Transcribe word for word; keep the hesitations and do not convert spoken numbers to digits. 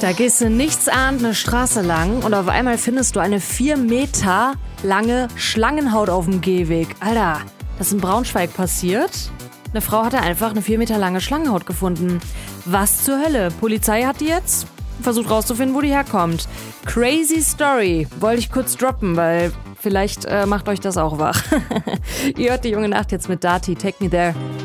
Da gehst du nichtsahnend eine Straße lang und auf einmal findest du eine vier Meter lange Schlangenhaut auf dem Gehweg. Alter, das ist in Braunschweig passiert. Eine Frau hatte einfach eine vier Meter lange Schlangenhaut gefunden. Was zur Hölle? Polizei hat die jetzt versucht rauszufinden, wo die herkommt. Crazy Story. Wollte ich kurz droppen, weil vielleicht äh, macht euch das auch wach. Ihr hört die junge Nacht jetzt mit Dati. Take me there.